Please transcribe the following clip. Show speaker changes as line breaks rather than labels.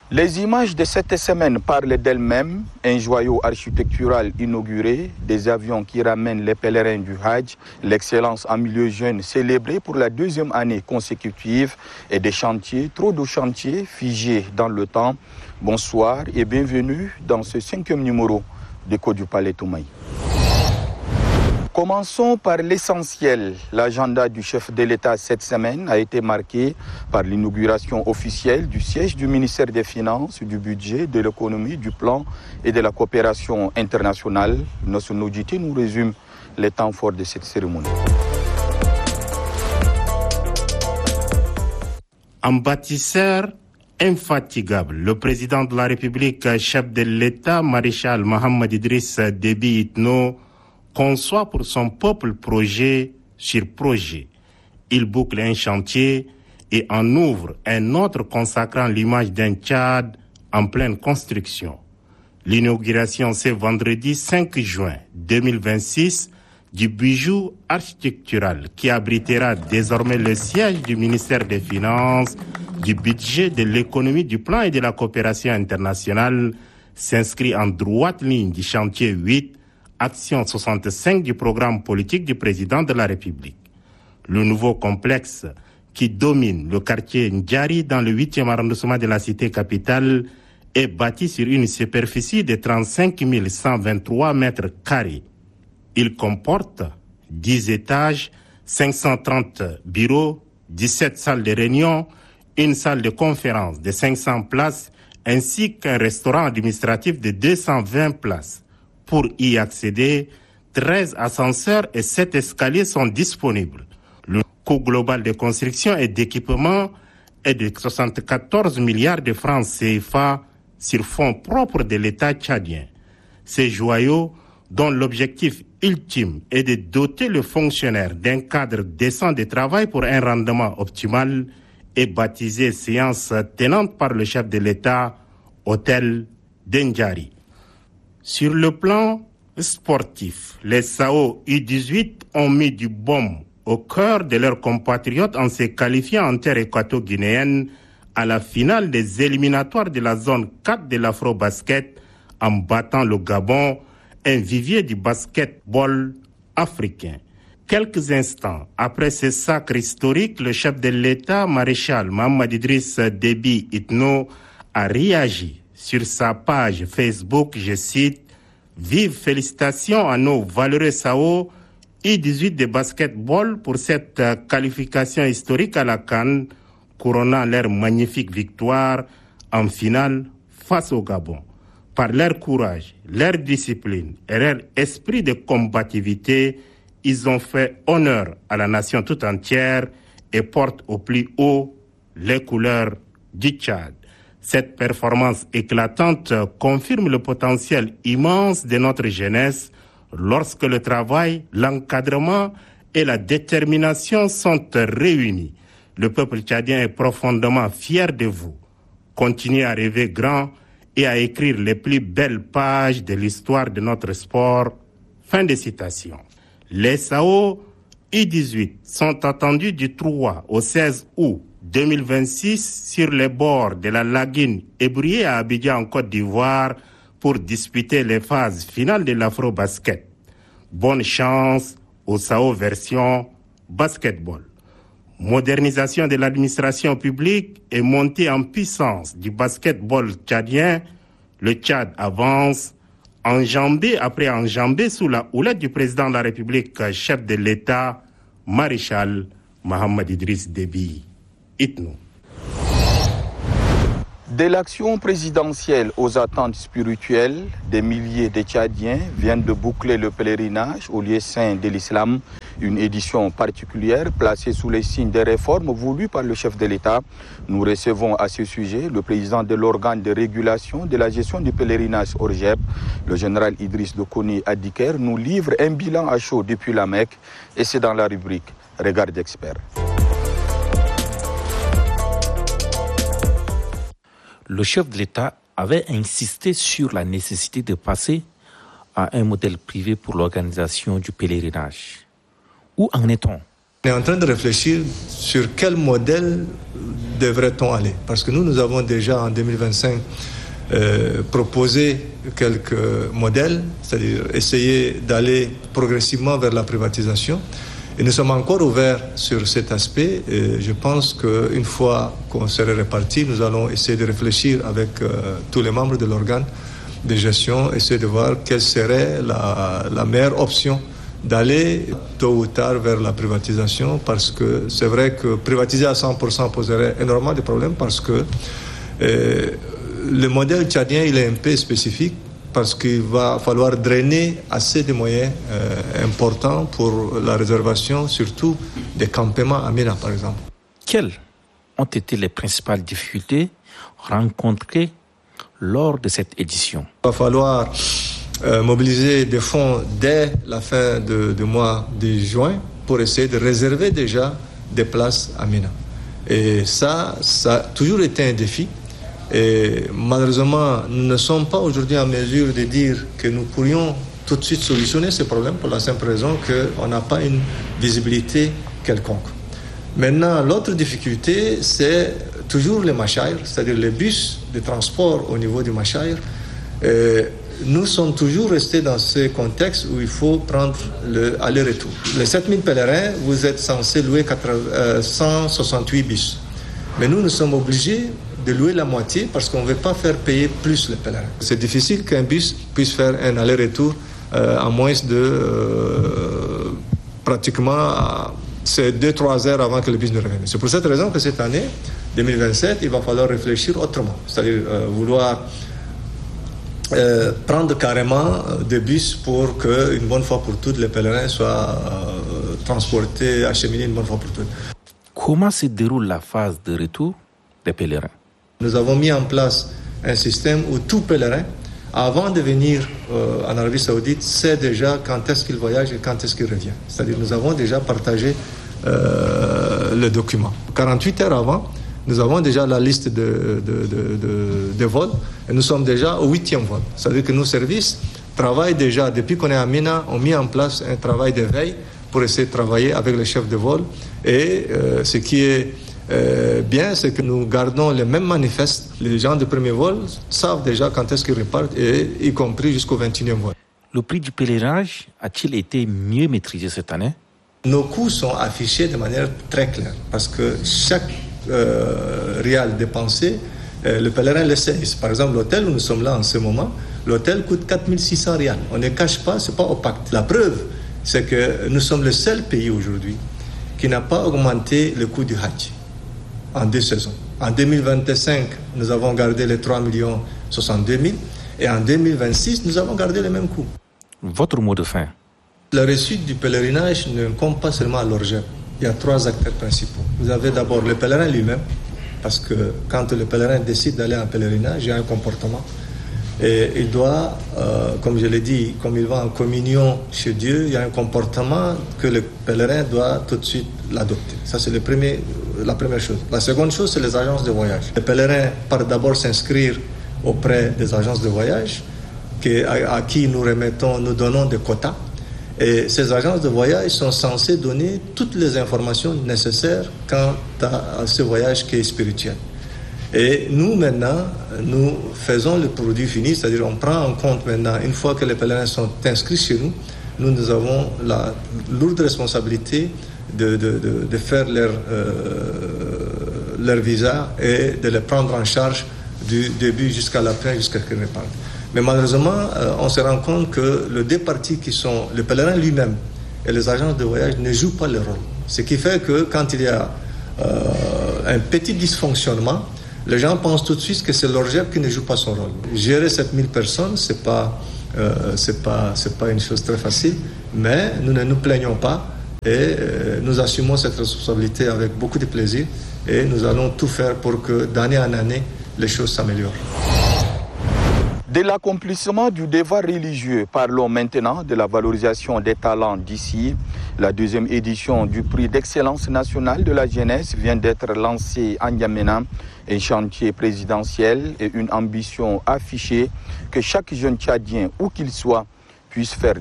Les images de cette semaine parlent d'elles-mêmes. Un joyau architectural inauguré, des avions qui ramènent les pèlerins du Hajj, l'excellence en milieu jeune célébrée pour la deuxième année consécutive et des chantiers, trop de chantiers figés dans le temps. Bonsoir et bienvenue dans ce 5e numéro d'Écho du Palais Toumaï. Commençons par l'essentiel. L'agenda du chef de l'État cette semaine a été marqué par l'inauguration officielle du siège du ministère des Finances, du Budget, de l'Économie, du Plan et de la Coopération internationale. Notre audité nous résume les temps forts de cette cérémonie.
Un bâtisseur infatigable, le président de la République, chef de l'État, maréchal Mohamed Idriss Déby Itno, conçoit pour son peuple projet sur projet. Il boucle un chantier et en ouvre un autre consacrant l'image d'un Tchad en pleine construction. L'inauguration, c'est vendredi 5 juin 2026 du bijou architectural qui abritera désormais le siège du ministère des Finances, du Budget, de l'Économie, du Plan et de la Coopération internationale, s'inscrit en droite ligne du chantier 8, Action 65 du programme politique du président de la République. Le nouveau complexe qui domine le quartier Ndjari dans le 8e arrondissement de la cité capitale est bâti sur une superficie de 35 123 mètres carrés. Il comporte 10 étages, 530 bureaux, 17 salles de réunion, une salle de conférence de 500 places ainsi qu'un restaurant administratif de 220 places. Pour y accéder, 13 ascenseurs et 7 escaliers sont disponibles. Le coût global de construction et d'équipement est de 74 milliards de francs CFA sur fonds propres de l'État tchadien. Ces joyaux, dont l'objectif ultime est de doter le fonctionnaire d'un cadre décent de travail pour un rendement optimal, est baptisé séance tenante par le chef de l'État, Hôtel d'Ndjari. Sur le plan sportif, les SAO U18 ont mis du baume au cœur de leurs compatriotes en se qualifiant en terre équato-guinéenne à la finale des éliminatoires de la zone 4 de l'Afro-Basket en battant le Gabon, un vivier du basketball africain. Quelques instants après ce sacre historique, le chef de l'État, maréchal Mohamed Idriss Déby Itno, a réagi sur sa page Facebook, je cite, « Vive félicitations à nos valeureux SAO U18 de basketball pour cette qualification historique à la CAN, couronnant leur magnifique victoire en finale face au Gabon. Par leur courage, leur discipline et leur esprit de combativité, ils ont fait honneur à la nation tout entière et portent au plus haut les couleurs du Tchad. Cette performance éclatante confirme le potentiel immense de notre jeunesse lorsque le travail, l'encadrement et la détermination sont réunis. Le peuple tchadien est profondément fier de vous. Continuez à rêver grand et à écrire les plus belles pages de l'histoire de notre sport. Fin de citation. Les SAO U18 sont attendus du 3 au 16 août 2026 sur les bords de la lagune Ébrié à Abidjan en Côte d'Ivoire pour disputer les phases finales de l'Afro-Basket. Bonne chance aux SAO version basketball. Modernisation de l'administration publique et montée en puissance du basketball tchadien, le Tchad avance, enjambé après enjambé sous la houlette du président de la République, chef de l'État, maréchal Mohamed Idriss Déby Itno.
De l'action présidentielle aux attentes spirituelles, des milliers de Tchadiens viennent de boucler le pèlerinage au lieu saint de l'islam, une édition particulière placée sous les signes des réformes voulues par le chef de l'État. Nous recevons à ce sujet le président de l'organe de régulation de la gestion du pèlerinage ORGEP, le général Idriss Dokoni Adiker, nous livre un bilan à chaud depuis la Mecque et c'est dans la rubrique Regard d'expert.
Le chef de l'État avait insisté sur la nécessité de passer à un modèle privé pour l'organisation du pèlerinage. Où en est-on
On est en train de réfléchir sur quel modèle devrait-on aller. Parce que nous avons déjà en 2025 proposé quelques modèles, c'est-à-dire essayer d'aller progressivement vers la privatisation. Et nous sommes encore ouverts sur cet aspect. Et je pense qu'une fois qu'on serait répartis, nous allons essayer de réfléchir avec tous les membres de l'organe de gestion, essayer de voir quelle serait la meilleure option d'aller tôt ou tard vers la privatisation, parce que c'est vrai que privatiser à 100% poserait énormément de problèmes, parce que le modèle tchadien il est un peu spécifique, parce qu'il va falloir drainer assez de moyens importants pour la réservation, surtout des campements à Mina, par exemple.
Quelles ont été les principales difficultés rencontrées lors de cette édition?
Il va falloir mobiliser des fonds dès la fin du mois de juin pour essayer de réserver déjà des places à Mina. Et ça a toujours été un défi. Et malheureusement, nous ne sommes pas aujourd'hui en mesure de dire que nous pourrions tout de suite solutionner ce problème pour la simple raison qu'on n'a pas une visibilité quelconque. Maintenant, l'autre difficulté, c'est toujours les machaïrs, c'est-à-dire les bus de transport au niveau du machaïr. Nous sommes toujours restés dans ce contexte où il faut prendre le aller-retour. Les 7000 pèlerins, vous êtes censés louer 168 bus. Mais nous sommes obligés de louer la moitié parce qu'on ne veut pas faire payer plus les pèlerins. C'est difficile qu'un bus puisse faire un aller-retour en moins de pratiquement c'est 2-3 heures avant que le bus ne revienne. C'est pour cette raison que cette année, 2027, il va falloir réfléchir autrement. C'est-à-dire vouloir prendre carrément des bus pour qu'une bonne fois pour toutes, les pèlerins soient transportés, acheminés une bonne fois pour toutes.
Comment se déroule la phase de retour des pèlerins?
Nous avons mis en place un système où tout pèlerin, avant de venir en Arabie Saoudite, sait déjà quand est-ce qu'il voyage et quand est-ce qu'il revient. C'est-à-dire nous avons déjà partagé le document. 48 heures avant, nous avons déjà la liste de vols et nous sommes déjà au 8e vol. C'est-à-dire que nos services travaillent déjà, depuis qu'on est à Mina, ont mis en place un travail de veille pour essayer de travailler avec les chefs de vol. Et ce qui est bien, c'est que nous gardons les mêmes manifestes. Les gens de premier vol savent déjà quand est-ce qu'ils repartent, et y compris jusqu'au 21e vol.
Le prix du pèlerinage a-t-il été mieux maîtrisé cette année?
Nos coûts sont affichés de manière très claire, parce que chaque rial dépensé, le pèlerin le sait. Par exemple, l'hôtel où nous sommes là en ce moment, l'hôtel coûte 4600 rials. On ne cache pas, ce n'est pas opaque. La preuve, c'est que nous sommes le seul pays aujourd'hui qui n'a pas augmenté le coût du Hajj en 2 saisons. En 2025, nous avons gardé les 3 062 000 et en 2026, nous avons gardé le même coût.
Votre mot de fin?
La réussite du pèlerinage ne compte pas seulement à l'ORGEP. Il y a 3 acteurs principaux. Vous avez d'abord le pèlerin lui-même, parce que quand le pèlerin décide d'aller en pèlerinage, il y a un comportement. Et il doit, comme je l'ai dit, comme il va en communion chez Dieu, il y a un comportement que le pèlerin doit tout de suite l'adopter. Ça, c'est la première chose. La seconde chose, c'est les agences de voyage. Le pèlerin part d'abord s'inscrire auprès des agences de voyage à qui nous donnons des quotas. Et ces agences de voyage sont censées donner toutes les informations nécessaires quant à ce voyage qui est spirituel. Et nous, maintenant, nous faisons le produit fini, c'est-à-dire on prend en compte maintenant, une fois que les pèlerins sont inscrits chez nous, nous avons la lourde responsabilité de faire leur visa et de les prendre en charge du début jusqu'à la fin, jusqu'à ce qu'ils repartent. Mais malheureusement, on se rend compte que les deux parties qui sont le pèlerin lui-même et les agences de voyage ne jouent pas le rôle. Ce qui fait que quand il y a un petit dysfonctionnement, les gens pensent tout de suite que c'est l'ORGEP qui ne joue pas son rôle. Gérer 7000 personnes, c'est pas une chose très facile, mais nous ne nous plaignons pas et nous assumons cette responsabilité avec beaucoup de plaisir et nous allons tout faire pour que d'année en année, les choses s'améliorent.
De l'accomplissement du devoir religieux, parlons maintenant de la valorisation des talents d'ici. La 2e édition du prix d'excellence nationale de la jeunesse vient d'être lancée à N'Djamena, un chantier présidentiel et une ambition affichée que chaque jeune Tchadien, où qu'il soit, puisse faire